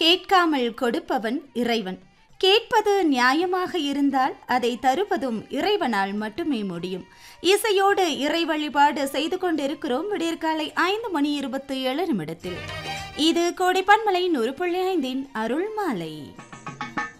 கேட்காமல் கொடுப்பவன் இறைவன். கேட்பது நியாயமாக இருந்தால் அதை தருவதும் இறைவனால் மட்டுமே முடியும். இசையோடு இறை வழிபாடு செய்து கொண்டிருக்கிறோம். விடியற்காலை 5:27 இது கோடை பன்மலை 100.5 அருள் மாலை.